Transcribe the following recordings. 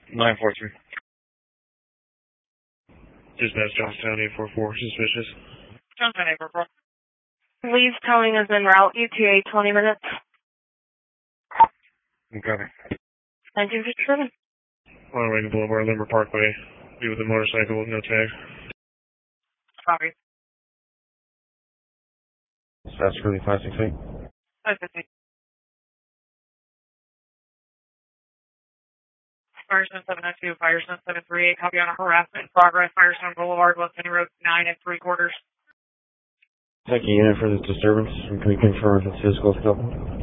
943. Dispatch Johnstown 844, suspicious. Johnstown 844. Lee's towing is en route, ETA 20 minutes. Copy. 1957. On way to Boulevard, Limber Parkway. Be with a motorcycle with no tag. Copy. That's really 568. 550. Firestone 702, Firestone 738, copy on a harassment in progress, Firestone Boulevard, West County Road 9 3/4. Thank you, unit, for this disturbance. Can we confirm if it's physical still?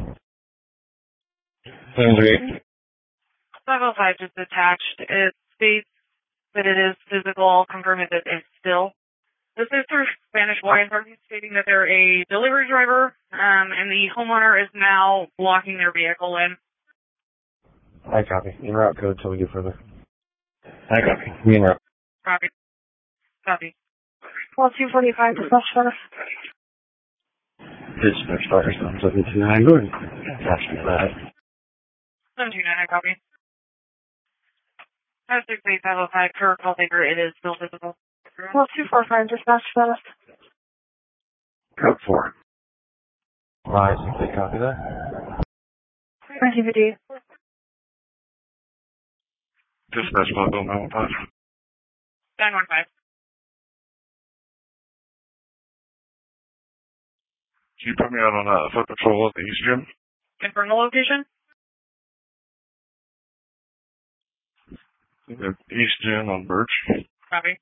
738. 505 just attached. It states that it is physical. Confirm that it's still. This is through Spanish Wine Party stating that they're a delivery driver, and the homeowner is now blocking their vehicle in. I copy. En route code till we get further. I copy. We en route. Copy. Copy. Well, 245, dispatch status. Dispatch Firestone 729, go ahead. Attachment that. 729, I copy. 568-505, per call taker, it is still physical. Well, 245, dispatch status. Code 4. Rise, they copy that. 1950. Dispatch local 915. 915. Can you put me out on foot patrol at the East Gym? Confirm the location. The East Gym on Birch. Copy.